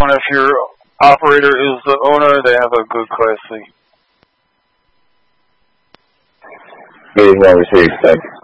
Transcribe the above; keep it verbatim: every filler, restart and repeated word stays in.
one, if your operator is the owner, they have a good Class C. Meeting well received. Thank you.